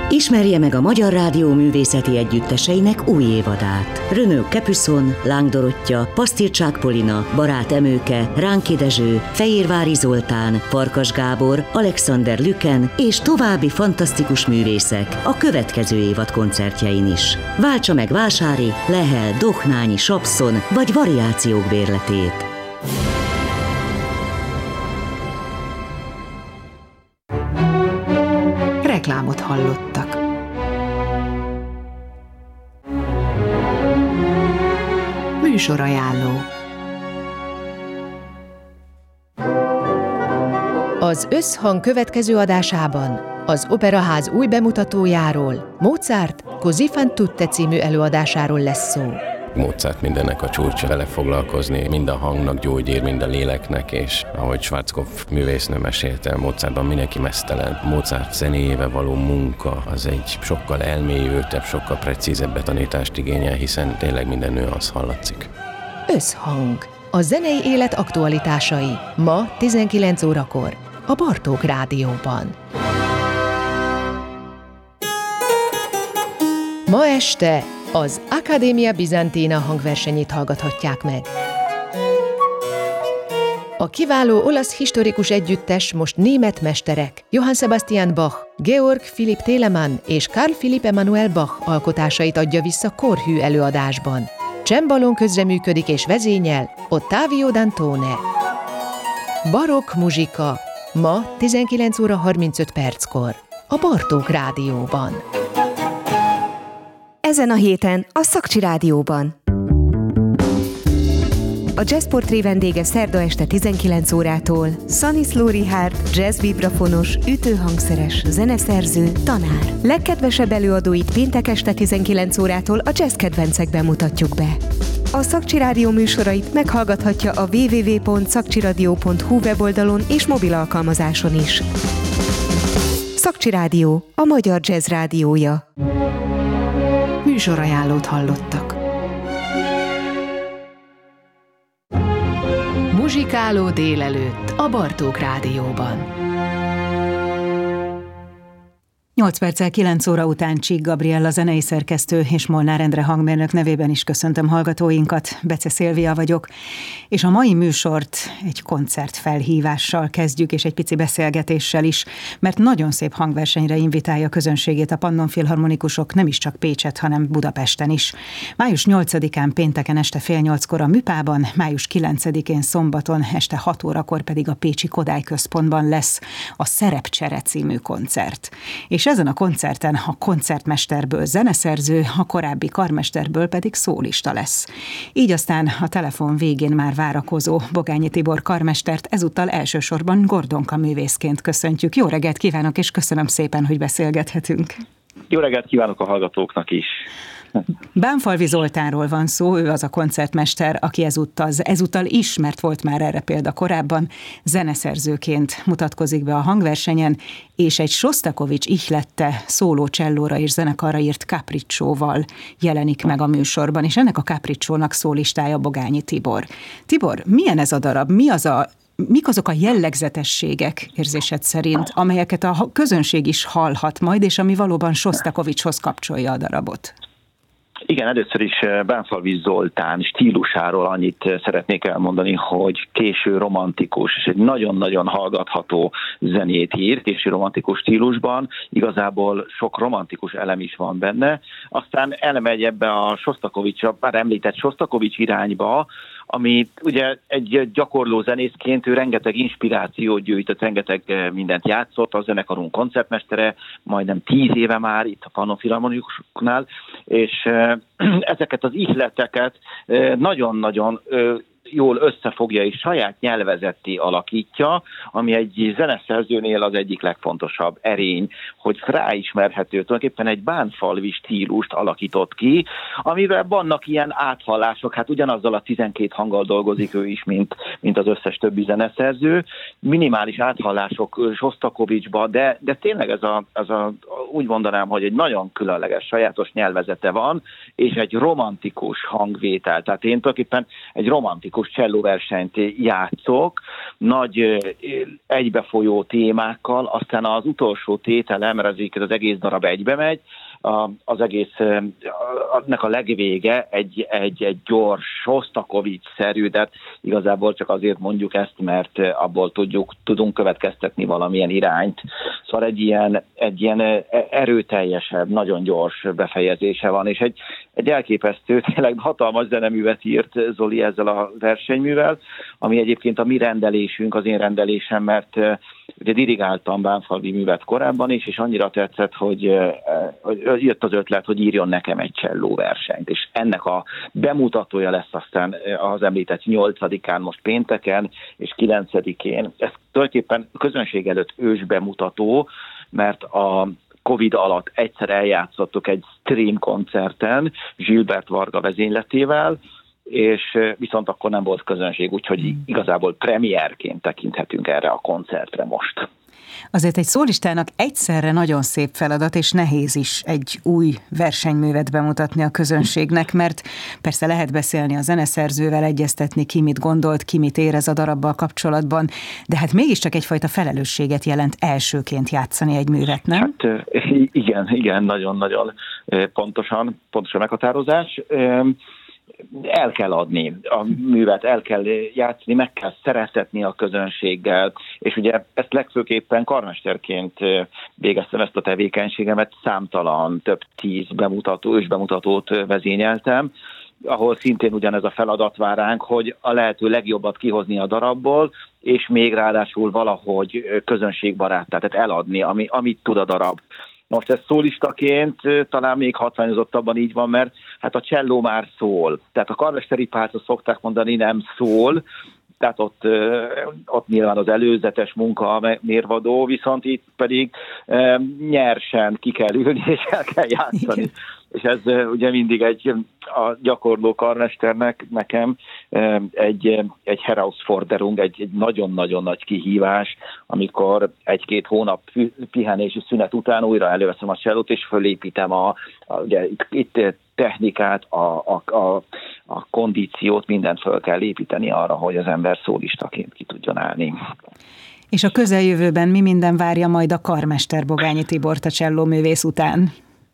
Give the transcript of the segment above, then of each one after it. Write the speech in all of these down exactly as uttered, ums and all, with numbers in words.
Ismerje meg a Magyar Rádió művészeti együtteseinek új évadát. Renaud Capuçon, Láng Dorottya, Pasztircsák Polina, Barát Emőke, Ránki Dezső, Fehérvári Zoltán, Farkas Gábor, Alexander Lüken és további fantasztikus művészek a következő évad koncertjein is. Váltsa meg Vásári, Lehel, Dohnányi, Sapszon vagy Variációk bérletét. Reklámot hallottak. Műsorajánló. Az Összhang következő adásában az Operaház új bemutatójáról, Mozart Così fan tutte című előadásáról lesz szó. Mozart mindennek a csúcsa, vele foglalkozni, mind a hangnak gyógyír, mind a léleknek, és ahogy Schwarzkopf művésznő mesélte, Mozartban mindenki meztelen. Mozart zenéjével való munka az egy sokkal elmélyültebb, sokkal precízebb betanítást igényel, hiszen tényleg minden nüansz hallatszik. Összhang. A zenei élet aktualitásai. Ma tizenkilenc órakor a Bartók Rádióban. Ma este az Accademia Bizantina hangversenyét hallgathatják meg. A kiváló olasz historikus együttes most német mesterek Johann Sebastian Bach, Georg Philipp Telemann és Carl Philipp Emanuel Bach alkotásait adja vissza korhű előadásban. Csembalón közreműködik és vezényel Ottavio Dantone. Barokk muzsika. Ma tizenkilenc óra harmincöt perckor a Bartók Rádióban. Ezen a héten a Szakcsi Rádióban. A Jazzportré vendége szerda este tizenkilenc órától Szaniszló Richárd, jazz vibrafonos, ütőhangszeres, zeneszerző, tanár. Legkedvesebb előadóit péntek este tizenkilenc órától a jazz kedvencekben mutatjuk be. A Szakcsi Rádió műsorait meghallgathatja a double-u double-u double-u pont szakcsiradio pont hu weboldalon és mobil alkalmazáson is. Szakcsi Rádió, a magyar jazz rádiója. Műsorajánlót hallottak. Muzsikáló délelőtt a Bartók Rádióban. nyolc perccel kilenc óra után Csík Gabriella zenei szerkesztő és Molnár Endre hangmérnök nevében is köszöntöm hallgatóinkat, Bece Szilvia vagyok, és a mai műsort egy koncertfelhívással kezdjük, és egy pici beszélgetéssel is, mert nagyon szép hangversenyre invitálja közönségét a Pannonfilharmonikusok, nem is csak Pécset, hanem Budapesten is. május nyolcadikán pénteken este fél nyolckor a Műpában, május kilencedikén szombaton este hat órakor pedig a Pécsi Kodály Központban lesz a Szerepcsere című koncert. És ezen a koncerten a koncertmesterből zeneszerző, a korábbi karmesterből pedig szólista lesz. Így aztán a telefon végén már várakozó Bogányi Tibor karmestert ezúttal elsősorban Gordonka művészként köszöntjük. Jó reggelt kívánok, és köszönöm szépen, hogy beszélgethetünk. Jó reggelt kívánok a hallgatóknak is. Bánfalvi Zoltánról van szó, ő az a koncertmester, aki ezúttal, ezúttal is, mert volt már erre példa korábban, zeneszerzőként mutatkozik be a hangversenyen, és egy Sostakovics ihlette szóló csellóra és zenekarra írt Capriccióval jelenik meg a műsorban, és ennek a Capricciónak szólistája Bogányi Tibor. Tibor, milyen ez a darab? Mi az a Mik azok a jellegzetességek érzésed szerint, amelyeket a közönség is hallhat majd, és ami valóban Sostakovicshoz kapcsolja a darabot? Igen, először is Bánfalvi Zoltán stílusáról annyit szeretnék elmondani, hogy késő romantikus, és egy nagyon-nagyon hallgatható zenét ír, késő romantikus stílusban, igazából sok romantikus elem is van benne, aztán elmegy ebbe a Sostakovics, már említett Sostakovics irányba, ami ugye egy gyakorló zenészként ő rengeteg inspirációt gyűjtött, rengeteg mindent játszott, a zenekarunk koncertmestere, majdnem tíz éve már itt a Pannonfilharmonikusoknál, és ezeket az ihleteket nagyon-nagyon jól összefogja és saját nyelvezetté alakítja, ami egy zeneszerzőnél az egyik legfontosabb erény, hogy ráismerhető, tulajdonképpen egy bánfalvi stílust alakított ki, amivel vannak ilyen áthallások, hát ugyanazzal a tizenkét hanggal dolgozik ő is, mint, mint az összes többi zeneszerző, minimális áthallások Sostakovicsba, de, de tényleg ez a, ez a úgy mondanám, hogy egy nagyon különleges, sajátos nyelvezete van, és egy romantikus hangvétel. Tehát én tulajdonképpen egy romantikus csellóversenyt játszok, nagy egybefolyó témákkal, aztán az utolsó tételem, mert az, az egész darab egybe megy, az egész, annak a legvége egy, egy, egy gyors, Sostakovics-szerű, de igazából csak azért mondjuk ezt, mert abból tudjuk, tudunk következtetni valamilyen irányt. Szóval egy ilyen, egy ilyen erőteljesebb, nagyon gyors befejezése van, és egy, egy elképesztő, tényleg hatalmas zeneművet írt Zoli ezzel a versenyművel, ami egyébként a mi rendelésünk, az én rendelésem, mert ugye dirigáltam bánfalvi művet korábban is, és annyira tetszett, hogy, hogy jött az ötlet, hogy írjon nekem egy csellóversenyt, és ennek a bemutatója lesz aztán az említett nyolcadikán, most pénteken, és kilencedikén. Ez tulajdonképpen közönség előtt ős bemutató, mert a Covid alatt egyszer eljátszottuk egy stream koncerten Gilbert Varga vezényletével, és viszont akkor nem volt közönség, úgyhogy igazából premierként tekinthetünk erre a koncertre most. Azért egy szólistának egyszerre nagyon szép feladat, és nehéz is egy új versenyművet bemutatni a közönségnek, mert persze lehet beszélni a zeneszerzővel, egyeztetni, ki mit gondolt, ki mit érez a darabbal kapcsolatban, de hát mégiscsak egyfajta felelősséget jelent elsőként játszani egy művet, nem? Hát igen, igen, nagyon-nagyon pontosan, pontos a meghatározás. El kell adni a művet, el kell játszani, meg kell szeretetni a közönséggel, és ugye ezt legfőképpen karmesterként végeztem ezt a tevékenységemet, számtalan, több tíz bemutató, ősbemutatót vezényeltem, ahol szintén ugyanez a feladat vár ránk, hogy a lehető legjobbat kihozni a darabból, és még ráadásul valahogy közönségbarát, tehát eladni, ami, amit tud a darab. Most ez szólistaként talán még hatványozottabban így van, mert hát a cselló már szól. Tehát a karmesteri pálcot szokták mondani, nem szól, tehát ott, ott nyilván az előzetes munka mérvadó, viszont itt pedig nyersen ki kell ülni, és el kell játszani. Igen. És ez ugye mindig egy a gyakorló karmesternek, nekem egy, egy Herausforderung, egy, egy nagyon-nagyon nagy kihívás, amikor egy-két hónap pihenési szünet után újra előveszem a csellót, és fölépítem a, a ugye itt, itt technikát, a, a, a, a kondíciót, mindent föl kell építeni arra, hogy az ember szólistaként ki tudjon állni. És a közeljövőben mi minden várja majd a karmester Bogányi Tibort a csellóművész után?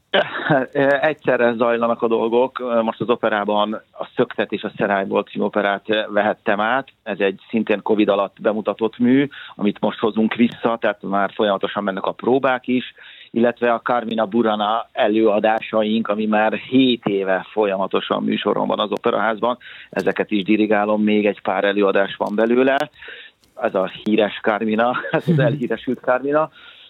Egyszerre zajlanak a dolgok. Most az operában a Szöktet és a Szerályból című operát vehettem át. Ez egy szintén Covid alatt bemutatott mű, amit most hozunk vissza, tehát már folyamatosan mennek a próbák is, illetve a Carmina Burana előadásaink, ami már hét éve folyamatosan műsoron van az Operaházban. Ezeket is dirigálom, még egy pár előadás van belőle. Ez a híres Carmina, ez az elhíresült Carmina.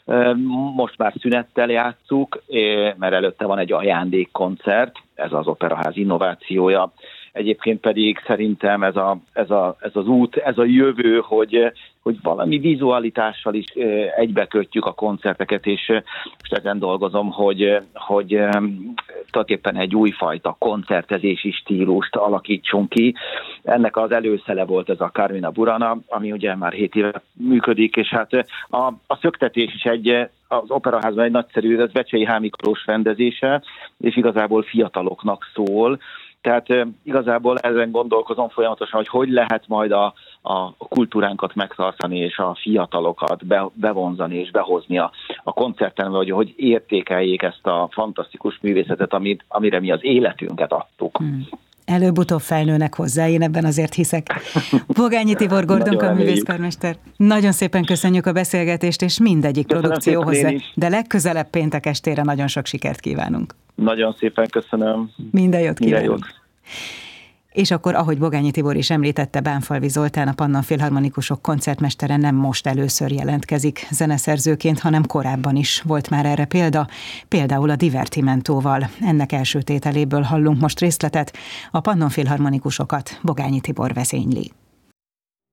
Most már szünettel játsszuk, mert előtte van egy ajándékkoncert, ez az Operaház innovációja. Egyébként pedig szerintem ez, a, ez, a, ez az út, ez a jövő, hogy, hogy valami vizualitással is egybekötjük a koncerteket, és most ezen dolgozom, hogy, hogy tulajdonképpen egy újfajta koncertezési stílust alakítsunk ki. Ennek az előszele volt ez a Carmina Burana, ami ugye már hét éve működik, és hát a, a szöktetés is egy, az Operaházban egy nagyszerű, ez Vecsei H. Miklós rendezése, és igazából fiataloknak szól. Tehát e, igazából ezen gondolkozom folyamatosan, hogy hogy lehet majd a, a kultúránkat megtartani, és a fiatalokat be, bevonzani és behozni a, a koncerten, vagy hogy értékeljék ezt a fantasztikus művészetet, amit, amire mi az életünket adtuk. Hmm. Előbb-utóbb felnőnek hozzá, én ebben azért hiszek. Bogányi Tibor Gordonka művészkarmester. Nagyon szépen köszönjük a beszélgetést, és mindegyik köszönöm produkció hozzá. De legközelebb péntek estére nagyon sok sikert kívánunk. Nagyon szépen köszönöm. Minden jót kívánunk. Minden jót. És akkor, ahogy Bogányi Tibor is említette, Bánfalvi Zoltán, a Pannon Filharmonikusok koncertmestere nem most először jelentkezik zeneszerzőként, hanem korábban is volt már erre példa, például a Divertimentóval. Ennek első tételéből hallunk most részletet, a Pannon Filharmonikusokat Bogányi Tibor vezényli.